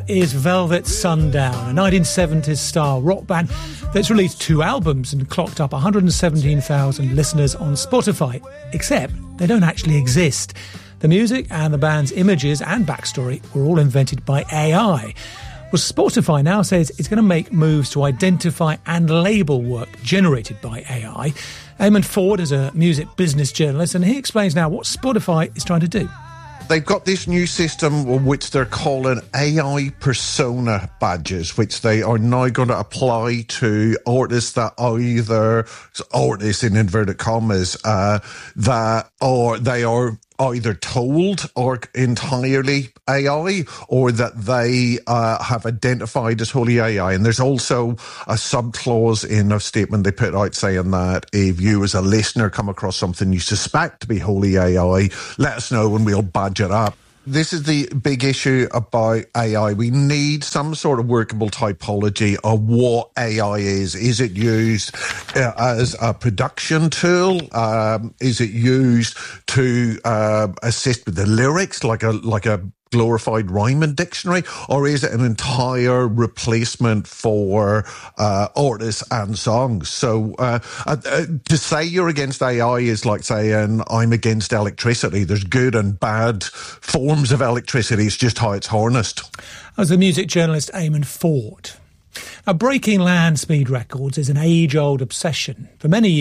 Is Velvet Sundown, a 1970s style rock band that's released 2 albums and clocked up 117,000 listeners on Spotify. Except they don't actually exist. The music and the band's images and backstory were all invented by AI. Well, Spotify now says it's going to make moves to identify and label work generated by AI. Eamon Ford is a music business journalist, and he explains now what Spotify is trying to do. They've got this new system which they're calling AI persona badges, which they are now going to apply to artists that either, artists in inverted commas, that or they are either told or entirely AI, or that they have identified as wholly AI. And there's also a sub-clause in a statement they put out saying that if you as a listener come across something you suspect to be wholly AI, let us know and we'll badge it up. This is the big issue about AI. We need some sort of workable typology of what AI is. Is it used as a production tool? Is it used to assist with the lyrics, like a glorified rhyming dictionary, or is it an entire replacement for artists and songs? So to say you're against AI is like saying I'm against electricity. There's good and bad forms of electricity. It's just how it's harnessed. As the music journalist Eamon Ford. Now, breaking land speed records is an age-old obsession. For many years,